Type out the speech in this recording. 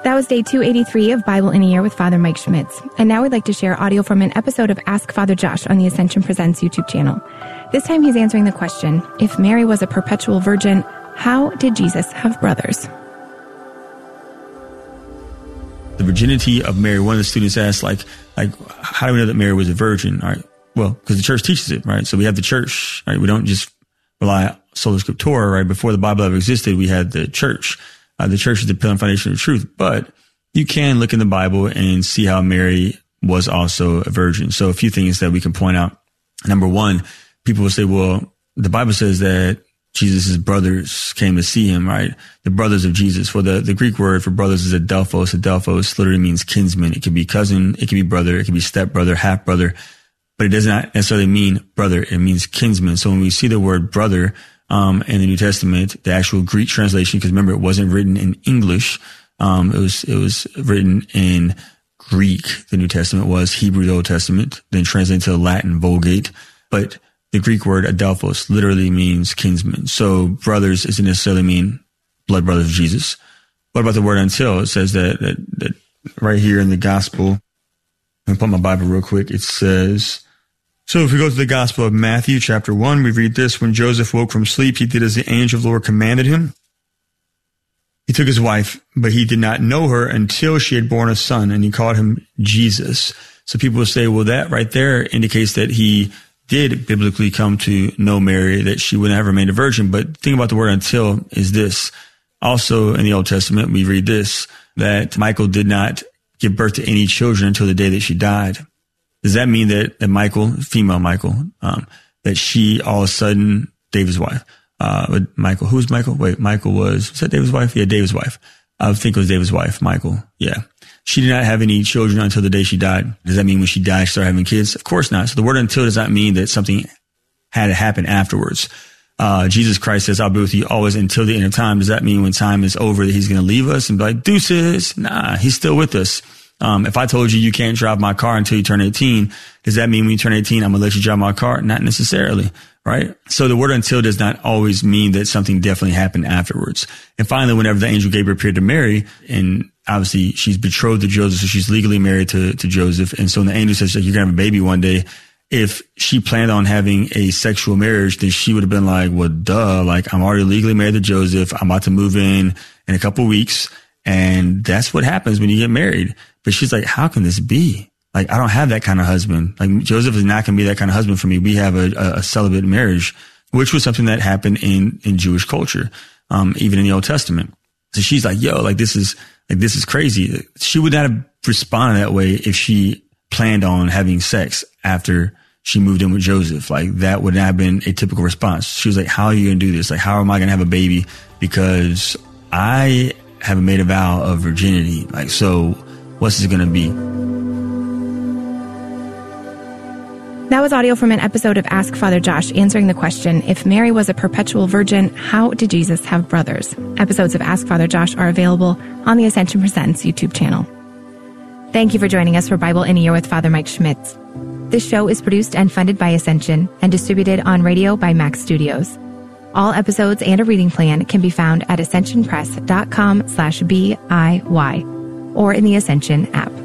That was day 283 of Bible in a Year with Father Mike Schmitz. And now we'd like to share audio from an episode of Ask Father Josh on the Ascension Presents YouTube channel. This time he's answering the question, if Mary was a perpetual virgin, how did Jesus have brothers? The virginity of Mary, one of the students asked, how do we know that Mary was a virgin? All right. Well, because the church teaches it, right? So we have the church, right? We don't just rely sola scriptura, right? Before the Bible ever existed, we had the church. The church is the pillar and foundation of truth, but you can look in the Bible and see how Mary was also a virgin. So a few things that we can point out. Number one, people will say, well, the Bible says that Jesus' brothers came to see him, right? The brothers of Jesus. Well, the Greek word for brothers is adelphos. Adelphos literally means kinsman. It could be cousin. It could be brother. It could be stepbrother, half brother, but it does not necessarily mean brother. It means kinsman. So when we see the word brother, in the New Testament, the actual Greek translation, because remember, it wasn't written in English. It was written in Greek. The New Testament was Hebrew, the Old Testament, then translated to the Latin Vulgate. But the Greek word adelphos literally means kinsman. So brothers doesn't necessarily mean blood brothers of Jesus. What about the word until? It says that right here in the gospel. I'm going to put my Bible real quick. It says, so if we go to the Gospel of Matthew, chapter 1, we read this. When Joseph woke from sleep, he did as the angel of the Lord commanded him. He took his wife, but he did not know her until she had borne a son, and he called him Jesus. So people will say, well, that right there indicates that he did biblically come to know Mary, that she wouldn't have remained a virgin. But think about the word until is this. Also in the Old Testament, we read this, that Michael did not give birth to any children until the day that she died. Does that mean that Michael, female Michael, that she all of a sudden, David's wife, Michael, who's Michael? Wait, Michael was that David's wife? Yeah, David's wife. I think it was David's wife, Michael. Yeah. She did not have any children until the day she died. Does that mean when she died, she started having kids? Of course not. So the word until does not mean that something had to happen afterwards. Jesus Christ says, I'll be with you always until the end of time. Does that mean when time is over that he's going to leave us and be like, deuces? Nah, he's still with us. If I told you can't drive my car until you turn 18, does that mean when you turn 18, I'm going to let you drive my car? Not necessarily, right? So the word until does not always mean that something definitely happened afterwards. And finally, whenever the angel Gabriel appeared to Mary, and obviously she's betrothed to Joseph, so she's legally married to Joseph. And so when the angel says, you're going to have a baby one day, if she planned on having a sexual marriage, then she would have been like, well, duh, like I'm already legally married to Joseph. I'm about to move in a couple of weeks. And that's what happens when you get married. But she's like, how can this be? Like, I don't have that kind of husband. Like, Joseph is not going to be that kind of husband for me. We have a celibate marriage, which was something that happened in Jewish culture, even in the Old Testament. So she's like, yo, this is crazy. She would not have responded that way if she planned on having sex after she moved in with Joseph. Like, that would not have been a typical response. She was like, how are you going to do this? Like, how am I going to have a baby? Because I haven't made a vow of virginity. Like, so what's this going to be? That was audio from an episode of Ask Father Josh answering the question, if Mary was a perpetual virgin, how did Jesus have brothers? Episodes of Ask Father Josh are available on the Ascension Presents YouTube channel. Thank you for joining us for Bible in a Year with Father Mike Schmitz. This show is produced and funded by Ascension and distributed on radio by Max Studios. All episodes and a reading plan can be found at ascensionpress.com/BIY or in the Ascension app.